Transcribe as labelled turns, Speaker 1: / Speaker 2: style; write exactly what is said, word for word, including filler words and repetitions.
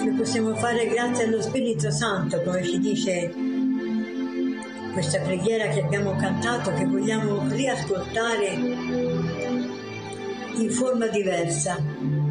Speaker 1: lo possiamo fare grazie allo Spirito Santo, come ci dice questa preghiera che abbiamo cantato, che vogliamo riascoltare in forma diversa.